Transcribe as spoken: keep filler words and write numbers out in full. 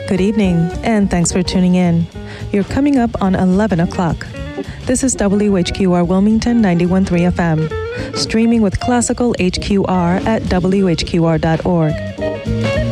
Good evening, and thanks for tuning in. You're coming up on eleven o'clock. This is W H Q R Wilmington ninety-one point three F M, streaming with classical H Q R at W H Q R dot org.